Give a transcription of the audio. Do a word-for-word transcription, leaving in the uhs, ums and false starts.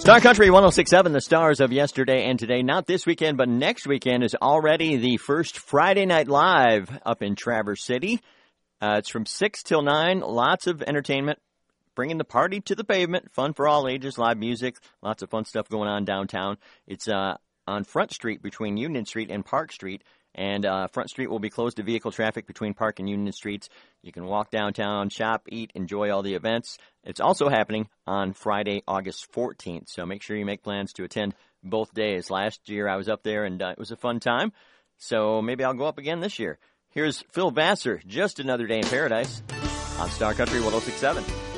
Star Country one oh six point seven, the stars of yesterday and today. Not this weekend, but next weekend is already the first Friday Night Live up in Traverse City. Uh, it's from six till nine. Lots of entertainment, bringing the party to the pavement. Fun for all ages, live music, lots of fun stuff going on downtown. It's uh, on Front Street between Union Street and Park Street. And uh, Front Street will be closed to vehicle traffic between Park and Union Streets. You can walk downtown, shop, eat, enjoy all the events. It's also happening on Friday, August fourteenth. So make sure you make plans to attend both days. Last year I was up there, and uh, it was a fun time. So maybe I'll go up again this year. Here's Phil Vassar, Just Another Day in Paradise on Star Country one oh six point seven.